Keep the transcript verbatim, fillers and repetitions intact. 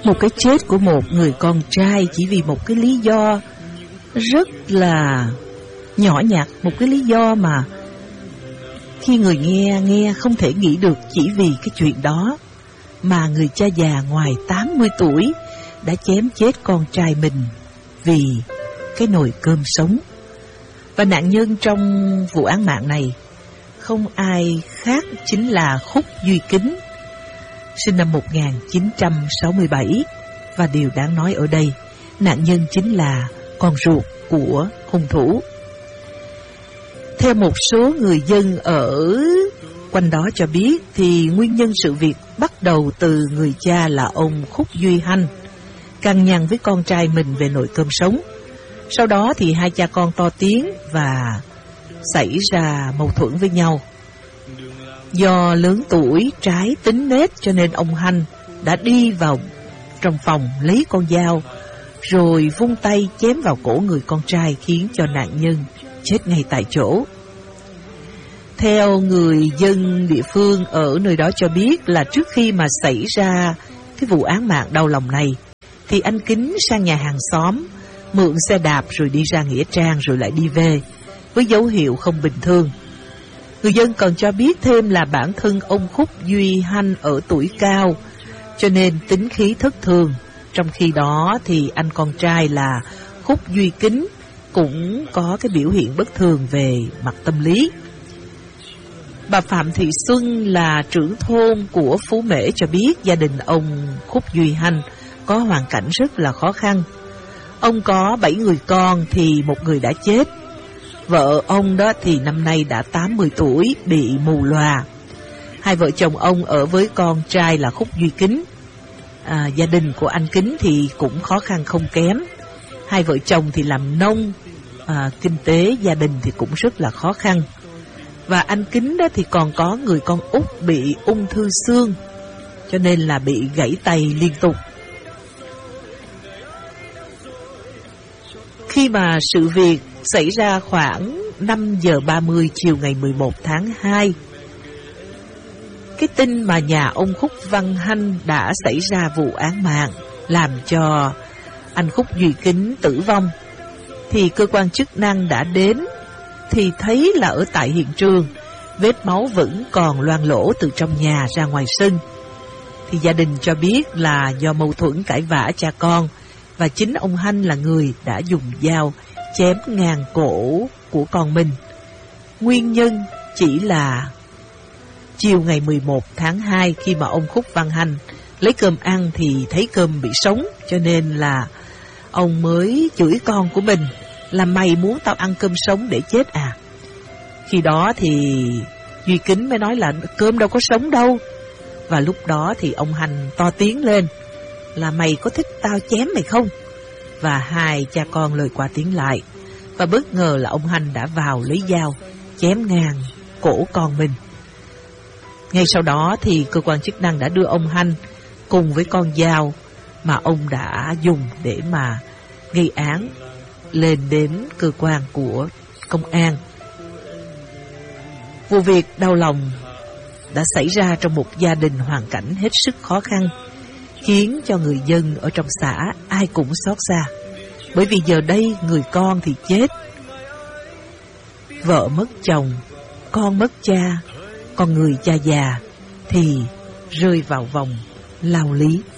Một cái chết của một người con trai chỉ vì một cái lý do rất là nhỏ nhặt, một cái lý do mà khi người nghe nghe không thể nghĩ được. Chỉ vì cái chuyện đó mà người cha già ngoài tám mươi tuổi đã chém chết con trai mình vì cái nồi cơm sống. Và nạn nhân trong vụ án mạng này không ai khác chính là Khúc Duy Kính, sinh năm một nghìn chín trăm sáu mươi bảy. Và điều đáng nói ở đây, nạn nhân chính là con ruột của hung thủ. Theo một số người dân ở quanh đó cho biết, thì nguyên nhân sự việc bắt đầu từ người cha là ông Khúc Duy Hanh cằn nhằn với con trai mình về nồi cơm sống. Sau đó thì hai cha con to tiếng và xảy ra mâu thuẫn với nhau. Do lớn tuổi, trái tính nết, cho nên ông Hanh đã đi vào trong phòng lấy con dao rồi vung tay chém vào cổ người con trai, khiến cho nạn nhân chết ngay tại chỗ. Theo người dân địa phương ở nơi đó cho biết là trước khi mà xảy ra cái vụ án mạng đau lòng này, thì anh Kính sang nhà hàng xóm mượn xe đạp rồi đi ra nghĩa trang rồi lại đi về với dấu hiệu không bình thường. Người dân còn cho biết thêm là bản thân ông Khúc Duy Hanh ở tuổi cao, cho nên tính khí thất thường. Trong khi đó thì anh con trai là Khúc Duy Kính cũng có cái biểu hiện bất thường về mặt tâm lý. Bà Phạm Thị Xuân là trưởng thôn của Phú Mễ cho biết gia đình ông Khúc Duy Hanh có hoàn cảnh rất là khó khăn. Ông có bảy người con thì một người đã chết. Vợ ông đó thì năm nay đã tám mươi tuổi, bị mù lòa. Hai vợ chồng ông ở với con trai là Khúc Duy Kính. À, gia đình của anh Kính thì cũng khó khăn không kém. Hai vợ chồng thì làm nông, à, kinh tế gia đình thì cũng rất là khó khăn. Và anh Kính đó thì còn có người con út bị ung thư xương, cho nên là bị gãy tay liên tục. Khi mà sự việc xảy ra khoảng năm giờ ba mươi chiều ngày mười một tháng hai, cái tin mà nhà ông Khúc Văn Hanh đã xảy ra vụ án mạng làm cho anh Khúc Duy Kính tử vong, thì cơ quan chức năng đã đến thì thấy là ở tại hiện trường vết máu vẫn còn loang lỗ từ trong nhà ra ngoài sân. Thì gia đình cho biết là do mâu thuẫn cãi vã cha con, và chính ông Hanh là người đã dùng dao chém ngang cổ của con mình. Nguyên nhân chỉ là chiều ngày mười một tháng hai, khi mà ông Khúc Văn Hanh lấy cơm ăn thì thấy cơm bị sống, cho nên là ông mới chửi con của mình là mày muốn tao ăn cơm sống để chết à. Khi đó thì Duy Kính mới nói là cơm đâu có sống đâu. Và lúc đó thì ông Hanh to tiếng lên là mày có thích tao chém mày không? Và hai cha con lời qua tiếng lại, và bất ngờ là ông Hanh đã vào lấy dao chém ngang cổ con mình. Ngay sau đó thì cơ quan chức năng đã đưa ông Hanh cùng với con dao mà ông đã dùng để mà gây án lên đến cơ quan của công an. Vụ việc đau lòng đã xảy ra trong một gia đình hoàn cảnh hết sức khó khăn, khiến cho người dân ở trong xã ai cũng xót xa. Bởi vì giờ đây người con thì chết, vợ mất chồng, con mất cha, còn người cha già thì rơi vào vòng lao lý.